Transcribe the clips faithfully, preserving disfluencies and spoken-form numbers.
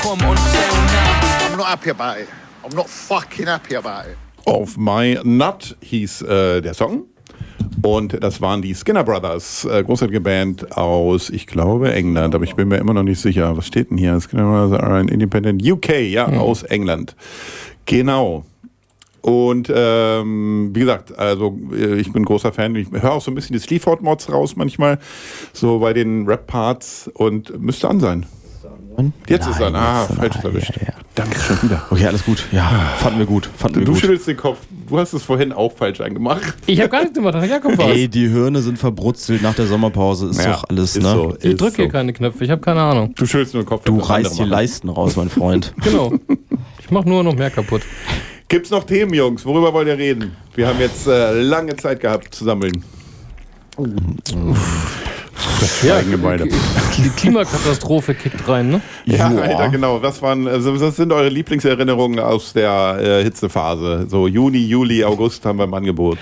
komm und zähl nach. I'm not happy about it. I'm not fucking happy about it. Auf My Nut hieß äh, der Song. Und das waren die Skinner Brothers, äh, großartige Band aus, ich glaube, England, aber ich bin mir immer noch nicht sicher. Was steht denn hier? Skinner Brothers are an Independent U K, ja, mhm. aus England. Genau. Und ähm, wie gesagt, also ich bin großer Fan. Ich höre auch so ein bisschen die Sleaford-Mods raus manchmal, so bei den Rap-Parts und müsste an sein. Jetzt Nein, ist er an. Ah, falsches erwischt. Ja, ja. Danke, schon wieder. Okay, alles gut. Ja, fanden wir gut. Fanden wir du gut. schüttelst den Kopf. Du hast es vorhin auch falsch angemacht. Ich habe gar nichts gemacht. Jakob war's. Ey, die Hirne sind verbrutzelt nach der Sommerpause. Ist ja, doch alles, ist ne? So, ich drücke so. hier keine Knöpfe. Ich habe keine Ahnung. Du schüttelst nur den Kopf. Du reißt die Leisten raus, mein Freund. Genau. Ich mache nur noch mehr kaputt. Gibt's noch Themen, Jungs? Worüber wollt ihr reden? Wir haben jetzt äh, lange Zeit gehabt zu sammeln. Uh. Das ja, die Klimakatastrophe kickt rein, ne? Ja, Boah. Alter, genau. Was waren, also was sind eure Lieblingserinnerungen aus der äh, Hitzephase? So Juni, Juli, August haben wir im Angebot.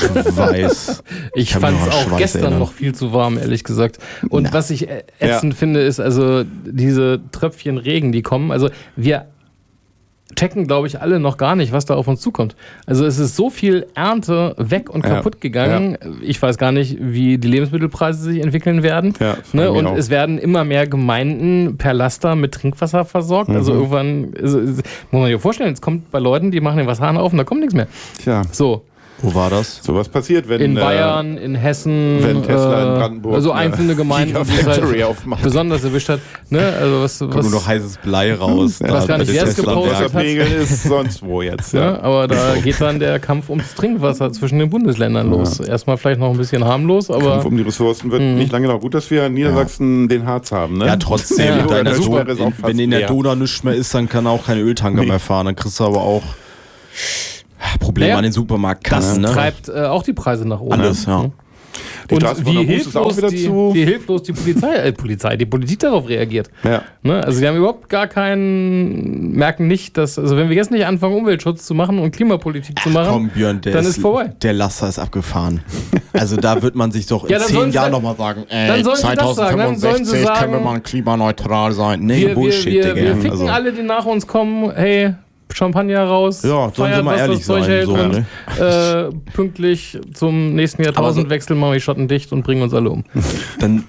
Weiß. Ich, ich fand es auch Schweiß gestern erinnern. noch viel zu warm, ehrlich gesagt. Und Na. was ich ätzend ja. finde, ist also diese Tröpfchen Regen, die kommen. Also wir checken, glaube ich, alle noch gar nicht, was da auf uns zukommt. Also es ist so viel Ernte weg und ja. kaputt gegangen. Ja. Ich weiß gar nicht, wie die Lebensmittelpreise sich entwickeln werden. Ja, ne? Und auch. es werden immer mehr Gemeinden per Laster mit Trinkwasser versorgt. Mhm. Also irgendwann, also, muss man sich vorstellen, es kommt bei Leuten, die machen den Wasserhahn auf und da kommt nichts mehr. Tja. So. Wo war das? So was passiert, wenn in Bayern, äh, in Hessen, wenn Tesla in Brandenburg, also einzelne Gemeinden, die es halt besonders erwischt hat. Ne? Also was, Kommt was nur noch heißes Blei raus. Ich weiß gar nicht, wer es gepostet hat. Pegel ist sonst wo jetzt. Ja. Ja, aber da geht dann der Kampf ums Trinkwasser zwischen den Bundesländern ja. los. Erstmal vielleicht noch ein bisschen harmlos, aber Kampf um die Ressourcen wird mh. nicht lange noch. Gut, dass wir in Niedersachsen ja. den Harz haben. Ne? Ja, trotzdem. Ja, ja, ja, Donau, in, wenn in der Donau nichts mehr ist, dann kann auch keine Öltanker nee. mehr fahren. Dann kriegst du aber auch Probleme naja, an den Supermarktkassen. Das ne? treibt äh, auch die Preise nach oben. Alles, ja. Die und wie hilflos die, wie hilflos die Polizei, äh, Polizei, die Politik darauf reagiert. Ja. Ne? Also die haben überhaupt gar keinen, merken nicht, dass, also wenn wir jetzt nicht anfangen, Umweltschutz zu machen und Klimapolitik Ach, zu machen, komm, Björn, der dann ist, ist vorbei. Der Laster ist abgefahren. Also da wird man sich doch in ja, zehn Jahren nochmal sagen, ey, zweitausendfünfundsechzig können wir mal klimaneutral sein. Nee, wir, Bullshit, wir, wir, Digga. Wir ficken also. alle, die nach uns kommen, hey, Champagner raus, ja, sollen sie mal ehrlich sein. Hält so, und, ne? äh, pünktlich zum nächsten Jahrtausendwechsel machen wir die Schotten dicht und bringen uns alle um. Dann,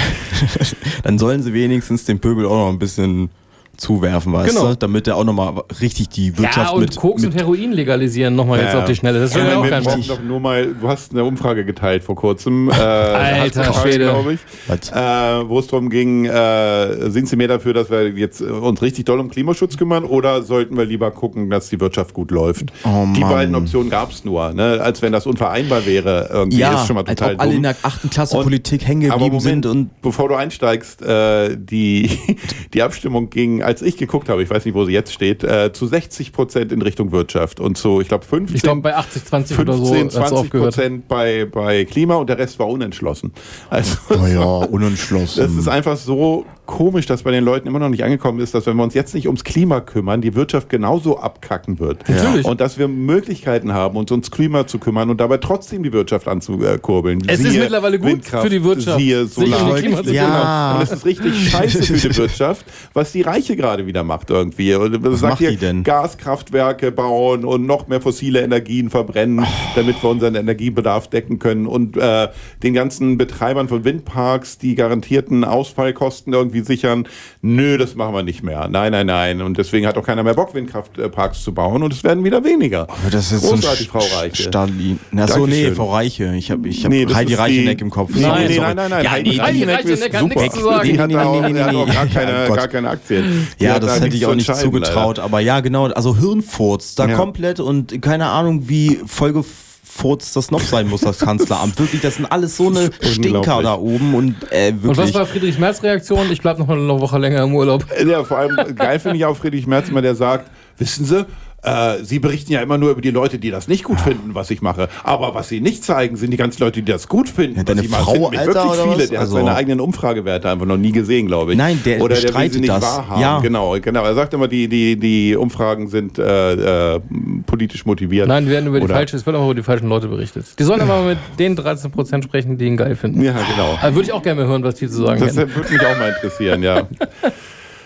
dann sollen sie wenigstens den Pöbel auch noch ein bisschen zuwerfen, weißt genau. du? Damit der auch nochmal richtig die Wirtschaft ja, und mit... Koks mit und Heroin legalisieren nochmal ja. jetzt auf die Schnelle. Das wäre ja, auch kein doch nur mal, du hast eine Umfrage geteilt vor kurzem. Äh, Alter Schwede. Glaube ich. Äh, wo es darum ging, äh, sind Sie mehr dafür, dass wir jetzt uns richtig doll um Klimaschutz kümmern oder sollten wir lieber gucken, dass die Wirtschaft gut läuft? Oh, die beiden Optionen gab es nur. Ne? Als wenn das unvereinbar wäre. Irgendwie ja, ist schon mal total als ob alle dumm. in der achten Klasse und, Politik hängen geblieben sind. Und bevor du einsteigst, äh, die, die Abstimmung ging, als ich geguckt habe, ich weiß nicht, wo sie jetzt steht, äh, zu sechzig Prozent in Richtung Wirtschaft und so, ich glaube fünfzehn, ich glaube bei achtzig zwanzig oder so, zwanzig Prozent bei, bei Klima und der Rest war unentschlossen. Also, oh ja, unentschlossen. Das ist einfach so komisch, dass bei den Leuten immer noch nicht angekommen ist, dass wenn wir uns jetzt nicht ums Klima kümmern, die Wirtschaft genauso abkacken wird. Natürlich. Und dass wir Möglichkeiten haben, uns ums Klima zu kümmern und dabei trotzdem die Wirtschaft anzukurbeln. Es siehe ist mittlerweile gut Windkraft, für die Wirtschaft. Siehe Solar. Klima zu ja. Und es ist richtig scheiße für die Wirtschaft, was die Reiche gerade wieder macht irgendwie. Und was sagt macht ihr, die denn? Gaskraftwerke bauen und noch mehr fossile Energien verbrennen, oh. damit wir unseren Energiebedarf decken können und äh, den ganzen Betreibern von Windparks die garantierten Ausfallkosten irgendwie sichern. Nö, das machen wir nicht mehr. Nein, nein, nein. Und deswegen hat auch keiner mehr Bock, Windkraftparks zu bauen und es werden wieder weniger. Aber das ist großartig, so ein Frau Reiche. Stalin. Achso, nee, Frau Reiche. Ich habe ich hab nee, Heidi Reicheneck im Kopf. Nee, nein, nee, nein, nein, nein. Ja, Heidi Reicheneck ist super. Nichts zu sagen. Die hat nee, auch, nee, nee, hat nee, auch gar, nee. keine, Ja, gar keine Aktien. Die ja, hat das da hätte ich auch nicht zugetraut. Leider. Aber ja, genau. Also Hirnfurz da ja. komplett und keine Ahnung, wie Folge Furz das noch sein muss, das Kanzleramt. Wirklich, das sind alles so eine Stinker da oben und äh, wirklich. Und was war Friedrich Merz Reaktion? Ich bleib noch eine Woche länger im Urlaub. Ja, vor allem geil finde ich auch Friedrich Merz immer, der sagt, wissen Sie, äh, Sie berichten ja immer nur über die Leute, die das nicht gut finden, was ich mache. Aber was Sie nicht zeigen, sind die ganzen Leute, die das gut finden. Ja, deine was Frau, ich mache. Alter, wirklich oder viele. was? Der Also hat seine eigenen Umfragewerte einfach noch nie gesehen, glaube ich. Nein, der oder der will bestreitet sie nicht das. wahrhaben. Ja. Genau, genau. Er sagt immer, die, die, die Umfragen sind äh, äh, politisch motiviert. Nein, die werden über die oder falschen, es wird auch über die falschen Leute berichtet. Die sollen aber mit den dreizehn Prozent sprechen, die ihn geil finden. Ja, genau. Also würde ich auch gerne mal hören, was die zu sagen Das hätten. würde mich auch mal interessieren, ja.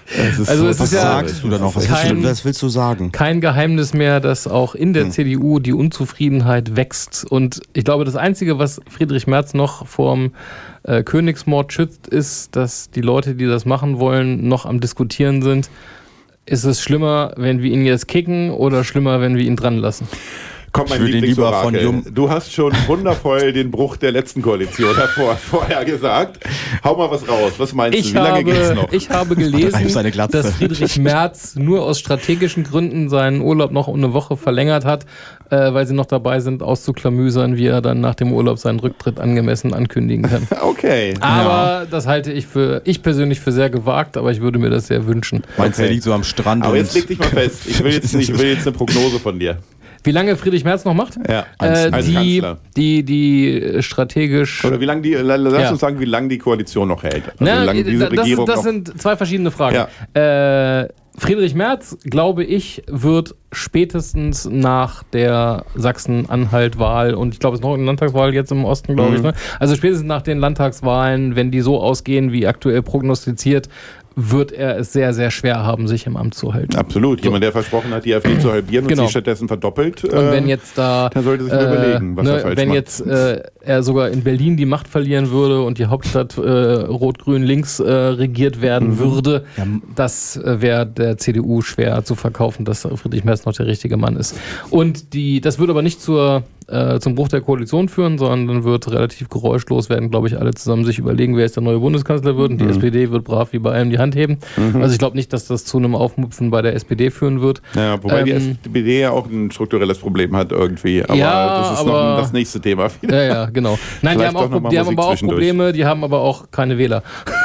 Also so, es was ist ja sagst du da noch? Was, kein, willst du, was willst du sagen? Kein Geheimnis mehr, dass auch in der hm. C D U die Unzufriedenheit wächst. Und ich glaube, das Einzige, was Friedrich Merz noch vorm äh, Königsmord schützt, ist, dass die Leute, die das machen wollen, noch am Diskutieren sind. Ist es schlimmer, wenn wir ihn jetzt kicken oder schlimmer, wenn wir ihn dran lassen? Komm, mein Lieblingsorakel, du hast schon wundervoll den Bruch der letzten Koalition hervor, vorher gesagt. Hau mal was raus. Was meinst ich du? Wie lange habe, geht's noch? Ich habe gelesen, dass Friedrich Merz nur aus strategischen Gründen seinen Urlaub noch um eine Woche verlängert hat, äh, weil sie noch dabei sind, auszuklamüsern, wie er dann nach dem Urlaub seinen Rücktritt angemessen ankündigen kann. Okay. Aber ja. das halte ich für, ich persönlich für sehr gewagt, aber ich würde mir das sehr wünschen. Meinst du, er liegt so am Strand? Aber jetzt leg dich mal fest. Ich will jetzt, ich will jetzt eine Prognose von dir. Wie lange Friedrich Merz noch macht? Ja, als, äh, als die, Kanzler. Die, die strategisch... Oder wie lange die, lass ja. uns sagen, wie lange die Koalition noch hält. Also Na, wie lange diese das, Regierung das noch sind zwei verschiedene Fragen. Ja. Äh, Friedrich Merz, glaube ich, wird spätestens nach der Sachsen-Anhalt-Wahl, und ich glaube, es ist noch eine Landtagswahl jetzt im Osten, glaube mhm. ich, ne? Also spätestens nach den Landtagswahlen, wenn die so ausgehen, wie aktuell prognostiziert, wird er es sehr, sehr schwer haben, sich im Amt zu halten. Absolut. So. Jemand, der versprochen hat, die AfD zu halbieren und genau. sie stattdessen verdoppelt, und wenn jetzt da, dann sollte sich mal äh, überlegen, was ne, er falsch wenn macht. jetzt äh, er sogar in Berlin die Macht verlieren würde und die Hauptstadt äh, Rot-Grün-Links äh, regiert werden mhm. würde, ja. das äh, wäre der C D U schwer zu verkaufen, dass Friedrich Merz noch der richtige Mann ist. Und die, das würde aber nicht zur Äh, zum Bruch der Koalition führen, sondern dann wird relativ geräuschlos werden, glaube ich, alle zusammen sich überlegen, wer jetzt der neue Bundeskanzler wird, und die mhm. S P D wird brav wie bei allem die Hand heben. Mhm. Also ich glaube nicht, dass das zu einem Aufmupfen bei der S P D führen wird. Ja, wobei ähm, die S P D ja auch ein strukturelles Problem hat irgendwie, aber ja, das ist aber, noch das nächste Thema. Ja, ja, genau. Nein, die haben, auch, die haben aber auch Probleme, die haben aber auch keine Wähler.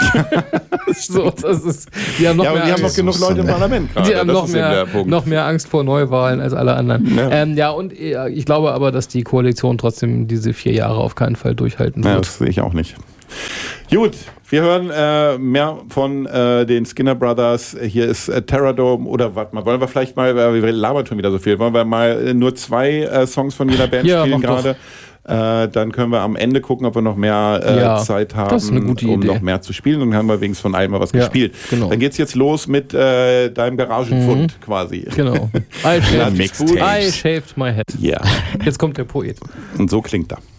so, das ist, die haben noch ja, mehr die haben noch genug Leute im Parlament gerade. Die haben noch mehr, noch mehr Angst vor Neuwahlen als alle anderen. Ja, ähm, ja und äh, ich glaube aber, dass die Koalition trotzdem diese vier Jahre auf keinen Fall durchhalten wird. Ja, das sehe ich auch nicht. Gut, wir hören äh, mehr von äh, den Skinner Brothers. Hier ist äh, Terrordome, oder warte mal, wollen wir vielleicht mal, wir labern schon wieder so viel, wollen wir mal äh, nur zwei äh, Songs von jeder Band ja, spielen gerade? Äh, dann können wir am Ende gucken, ob wir noch mehr äh, ja, Zeit haben, um Idee. noch mehr zu spielen. Und dann haben wir wenigstens von einem mal was ja, gespielt. Genau. Dann geht's jetzt los mit äh, deinem Garagenfund mhm. quasi. Genau. I shaved, I shaved my head. Ja. Jetzt kommt der Poet. Und so klingt er.